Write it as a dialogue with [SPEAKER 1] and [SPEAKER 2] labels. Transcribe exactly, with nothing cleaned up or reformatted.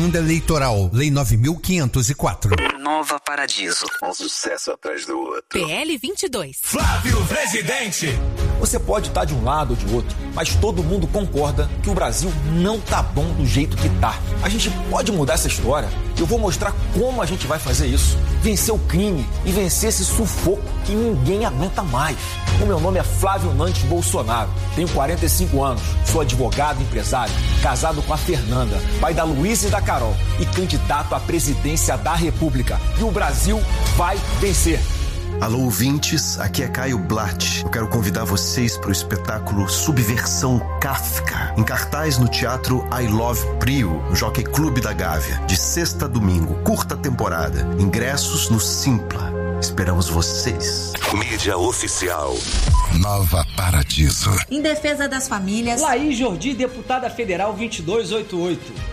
[SPEAKER 1] Eleitoral, Lei nove mil quinhentos e quatro.
[SPEAKER 2] Nova Paradiso.
[SPEAKER 3] Um sucesso atrás do outro.
[SPEAKER 4] P L vinte e dois.
[SPEAKER 5] Flávio Presidente.
[SPEAKER 6] Você pode estar de um lado ou de outro, mas todo mundo concorda que o Brasil não tá bom do jeito que tá. A gente pode mudar essa história. Eu vou mostrar como a gente vai fazer isso. Vencer o crime e vencer esse sufoco que ninguém aguenta mais. O meu nome é Flávio Nantes Bolsonaro. Tenho quarenta e cinco anos. Sou advogado e empresário. Casado com a Fernanda, pai da Luísa e da Carol. E candidato à presidência da República. E o Brasil vai vencer.
[SPEAKER 7] Alô, ouvintes, aqui é Caio Blatt. Eu quero convidar vocês para o espetáculo Subversão Kafka, em cartaz no Teatro I Love Prio, no Jockey Clube da Gávea, de sexta a domingo, curta temporada. Ingressos no Simpla. Esperamos vocês.
[SPEAKER 3] Mídia oficial.
[SPEAKER 1] Nova Paradiso.
[SPEAKER 8] Em defesa das famílias.
[SPEAKER 9] Laís Jordi, deputada federal vinte e dois oitenta e oito.